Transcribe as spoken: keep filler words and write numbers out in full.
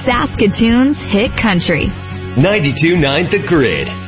Saskatoon's hit country. ninety-two point nine The Grid.